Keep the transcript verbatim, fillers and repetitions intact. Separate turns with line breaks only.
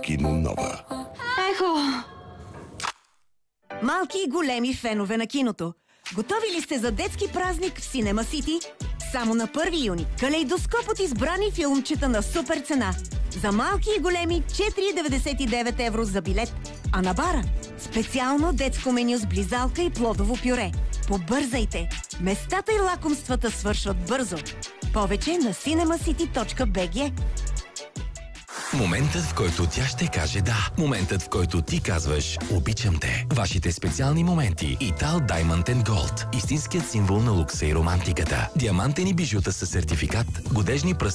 Кино Нова.
Ехо! Малки и големи фенове на киното. Готови ли сте за детски празник в Синема Сити? Само на първи юни. Калейдоскоп от избрани филмчета на супер цена. За малки и големи четири деветдесет и девет евро за билет. А на бара специално детско меню с близалка и плодово пюре. Побързайте! Местата и лакомствата свършват бързо. Повече на синема сити точка би джи.
Моментът, в който тя ще каже да. Моментът, в който ти казваш обичам те. Вашите специални моменти. Итал Diamond and Gold. Истинският символ на лукса и романтиката. Диамантени бижута със сертификат, годежни пръстени